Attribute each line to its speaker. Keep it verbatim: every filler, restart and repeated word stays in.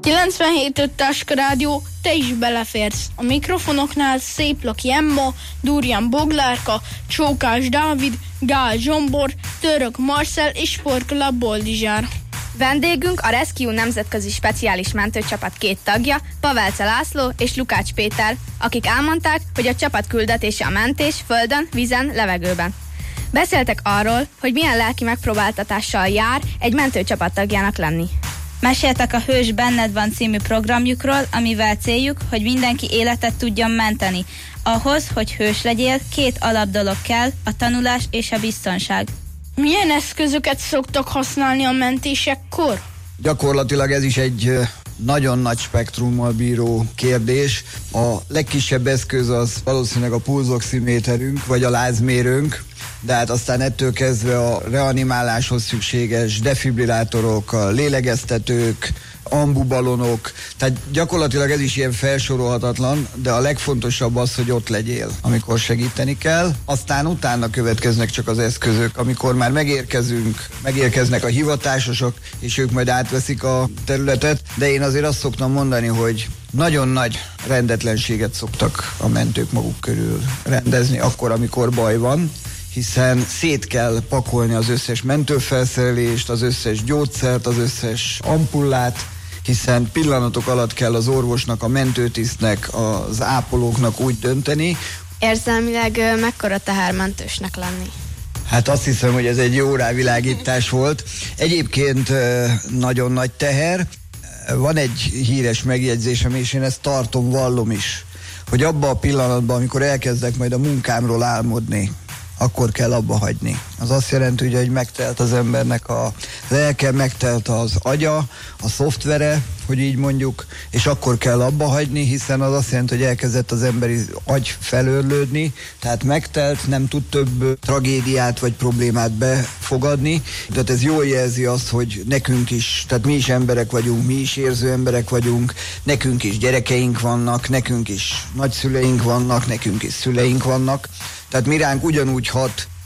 Speaker 1: kilencvenhét öt Táska Rádió, te is beleférsz. A mikrofonoknál Széplaki Emma, Durján Boglárka, Csókás Dávid, Gál Zsombor, Török Marcel és Porkola Boldizsár.
Speaker 2: Vendégünk a Rescue nemzetközi speciális mentőcsapat két tagja, Pavelce László és Lukács Péter, akik elmondták, hogy a csapat küldetése a mentés földön, vízen, levegőben. Beszéltek arról, hogy milyen lelki megpróbáltatással jár egy mentőcsapat tagjának lenni.
Speaker 3: Meséltek a Hős Benned Van című programjukról, amivel céljuk, hogy mindenki életet tudjon menteni. Ahhoz, hogy hős legyél, két alapdolog kell, a tanulás és a biztonság.
Speaker 1: Milyen eszközöket szoktak használni a mentésekkor?
Speaker 4: Gyakorlatilag ez is egy nagyon nagy spektrummal bíró kérdés. A legkisebb eszköz az valószínűleg a pulzoximéterünk, vagy a lázmérőnk, de hát aztán ettől kezdve a reanimáláshoz szükséges defibrillátorok, a lélegeztetők, ambubalonok, tehát gyakorlatilag ez is ilyen felsorolhatatlan, de a legfontosabb az, hogy ott legyél, amikor segíteni kell. Aztán utána következnek csak az eszközök, amikor már megérkezünk, megérkeznek a hivatásosok, és ők majd átveszik a területet, de én azért azt szoktam mondani, hogy nagyon nagy rendetlenséget szoktak a mentők maguk körül rendezni akkor, amikor baj van, hiszen szét kell pakolni az összes mentőfelszerelést, az összes gyógyszert, az összes ampullát, hiszen pillanatok alatt kell az orvosnak, a mentőtisztnek, az ápolóknak úgy dönteni.
Speaker 2: Érzelmileg mekkora tehermentősnek lenni?
Speaker 4: Hát azt hiszem, hogy ez egy jó rávilágítás volt. Egyébként nagyon nagy teher. Van egy híres megjegyzésem, és én ezt tartom, vallom is, hogy abban a pillanatban, amikor elkezdek majd a munkámról álmodni, akkor kell abba hagyni. Az azt jelenti, hogy megtelt az embernek a lelke, megtelt az agya, a szoftvere, hogy így mondjuk, és akkor kell abba hagyni, hiszen az azt jelenti, hogy elkezdett az emberi agy felőrlődni, tehát megtelt, nem tud több tragédiát vagy problémát befogadni. Tehát ez jól jelzi azt, hogy nekünk is, tehát mi is emberek vagyunk, mi is érző emberek vagyunk, nekünk is gyerekeink vannak, nekünk is nagyszüleink vannak, nekünk is szüleink vannak. Tehát mi ránk ugyanúgy hat